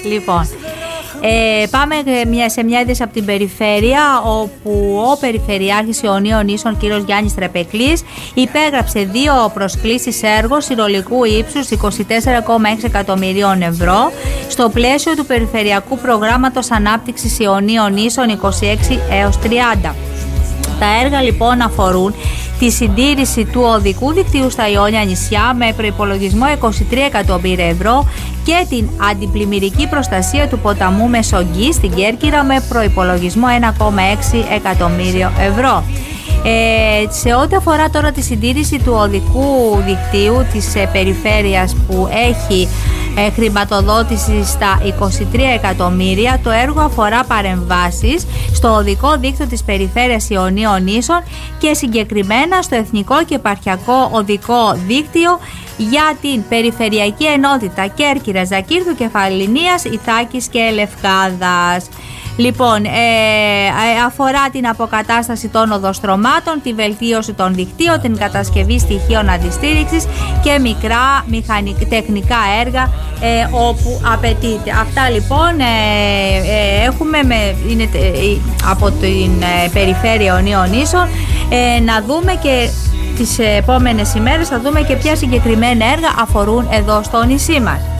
Λοιπόν, πάμε σε μια είδηση από την περιφέρεια, όπου ο Περιφερειάρχης Ιωνίων Νήσων κ. Γιάννης Τρεπεκλής υπέγραψε 2 προσκλήσεις έργων συνολικού ύψους 24,6 εκατομμυρίων ευρώ στο πλαίσιο του Περιφερειακού Προγράμματος Ανάπτυξης Ιωνίων Νήσων 26 έως 30. Τα έργα λοιπόν αφορούν τη συντήρηση του οδικού δικτύου στα Ιόνια νησιά με προϋπολογισμό 23 εκατομμύρια ευρώ και την αντιπλημμυρική προστασία του ποταμού Μεσογγί στην Κέρκυρα με προϋπολογισμό 1,6 εκατομμύριο ευρώ. Σε ό,τι αφορά τώρα τη συντήρηση του οδικού δικτύου της περιφέρειας, που έχει χρηματοδότηση στα 23 εκατομμύρια, το έργο αφορά παρεμβάσεις στο οδικό δίκτυο της περιφέρειας Ιωνίων Νήσων και συγκεκριμένα στο Εθνικό και Επαρχιακό Οδικό Δίκτυο για την Περιφερειακή Ενότητα Κέρκυρας, Ζακύρθου, Κεφαληνίας, Ιθάκης και Λευκάδας. Λοιπόν, αφορά την αποκατάσταση των οδοστρωμάτων, τη βελτίωση των δικτύων, την κατασκευή στοιχείων αντιστήριξης και μικρά τεχνικά έργα όπου απαιτείται. Αυτά λοιπόν έχουμε είναι από την περιφέρεια Ιωνίων Νήσων. Να δούμε και τις επόμενες ημέρες, θα δούμε και ποια συγκεκριμένα έργα αφορούν εδώ στο νησί μας.